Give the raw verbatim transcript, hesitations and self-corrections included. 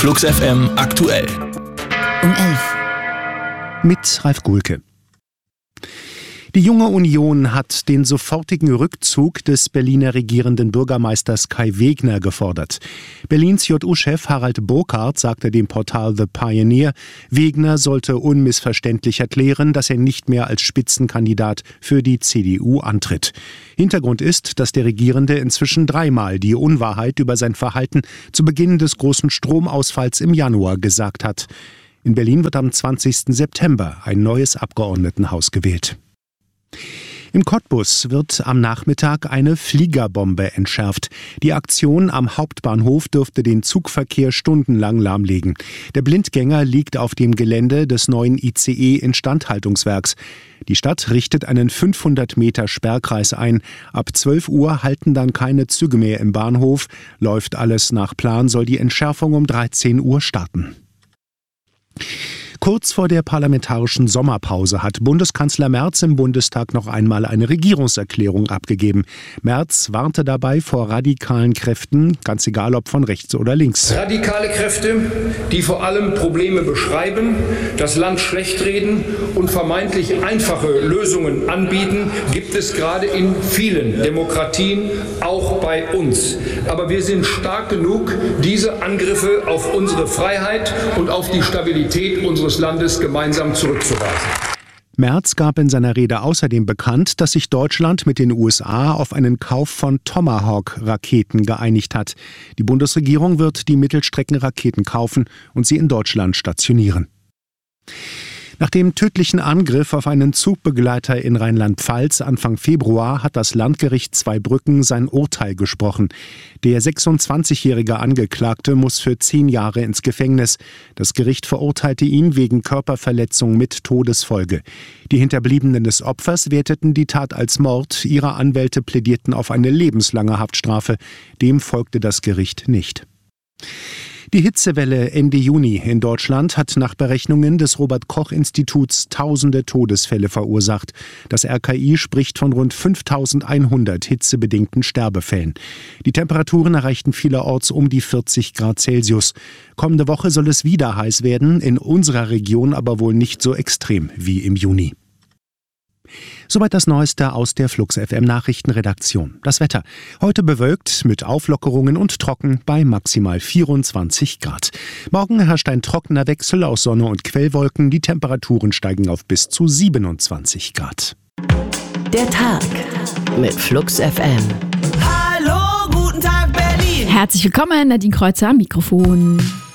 Flux F M aktuell. Um elf. Mit Ralf Guhlke. Die Junge Union hat den sofortigen Rückzug des Berliner regierenden Bürgermeisters Kai Wegner gefordert. Berlins J U-Chef Harald Burkhardt sagte dem Portal The Pioneer, Wegner sollte unmissverständlich erklären, dass er nicht mehr als Spitzenkandidat für die C D U antritt. Hintergrund ist, dass der Regierende inzwischen dreimal die Unwahrheit über sein Verhalten zu Beginn des großen Stromausfalls im Januar gesagt hat. In Berlin wird am zwanzigsten September ein neues Abgeordnetenhaus gewählt. Im Cottbus wird am Nachmittag eine Fliegerbombe entschärft. Die Aktion am Hauptbahnhof dürfte den Zugverkehr stundenlang lahmlegen. Der Blindgänger liegt auf dem Gelände des neuen I C E-Instandhaltungswerks. Die Stadt richtet einen fünfhundert Meter Sperrkreis ein. Ab zwölf Uhr halten dann keine Züge mehr im Bahnhof. Läuft alles nach Plan, soll die Entschärfung um dreizehn Uhr starten. Kurz vor der parlamentarischen Sommerpause hat Bundeskanzler Merz im Bundestag noch einmal eine Regierungserklärung abgegeben. Merz warnte dabei vor radikalen Kräften, ganz egal ob von rechts oder links. Radikale Kräfte, die vor allem Probleme beschreiben, das Land schlechtreden und vermeintlich einfache Lösungen anbieten, gibt es gerade in vielen Demokratien, auch bei uns. Aber wir sind stark genug, diese Angriffe auf unsere Freiheit und auf die Stabilität unseres Landes gemeinsam zurückzuweisen. Merz gab in seiner Rede außerdem bekannt, dass sich Deutschland mit den U S A auf einen Kauf von Tomahawk-Raketen geeinigt hat. Die Bundesregierung wird die Mittelstreckenraketen kaufen und sie in Deutschland stationieren. Nach dem tödlichen Angriff auf einen Zugbegleiter in Rheinland-Pfalz Anfang Februar hat das Landgericht Zweibrücken sein Urteil gesprochen. Der sechsundzwanzigjährige Angeklagte muss für zehn Jahre ins Gefängnis. Das Gericht verurteilte ihn wegen Körperverletzung mit Todesfolge. Die Hinterbliebenen des Opfers werteten die Tat als Mord. Ihre Anwälte plädierten auf eine lebenslange Haftstrafe. Dem folgte das Gericht nicht. Die Hitzewelle Ende Juni in Deutschland hat nach Berechnungen des Robert-Koch-Instituts tausende Todesfälle verursacht. Das R K I spricht von rund fünftausendeinhundert hitzebedingten Sterbefällen. Die Temperaturen erreichten vielerorts um die vierzig Grad Celsius. Kommende Woche soll es wieder heiß werden, in unserer Region aber wohl nicht so extrem wie im Juni. Soweit das Neueste aus der Flux F M Nachrichtenredaktion. Das Wetter. Heute bewölkt mit Auflockerungen und trocken bei maximal vierundzwanzig Grad. Morgen herrscht ein trockener Wechsel aus Sonne und Quellwolken. Die Temperaturen steigen auf bis zu siebenundzwanzig Grad. Der Tag mit Flux F M. Hallo, guten Tag Berlin. Herzlich willkommen, Nadine Kreuzer am Mikrofon.